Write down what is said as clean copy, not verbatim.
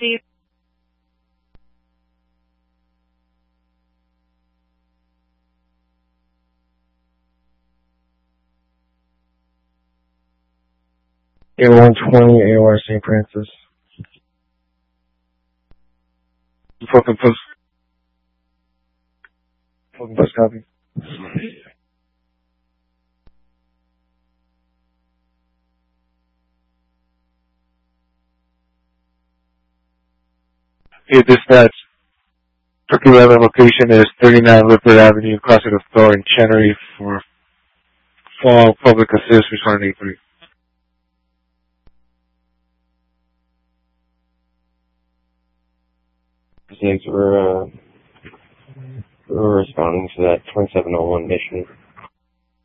received. Air 120, AOR St. Francis. Fucking post. Fucking post copy. Hey, dispatch. Turkey 11 location is 39 Lippert Avenue, crossing the store in Chenery for fall public assist responding 83. We're responding to that 2701 mission.